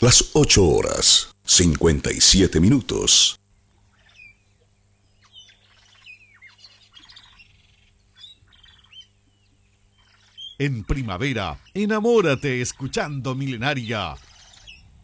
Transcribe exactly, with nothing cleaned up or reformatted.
Las ocho horas, cincuenta y siete minutos. En primavera, enamórate escuchando Milenaria.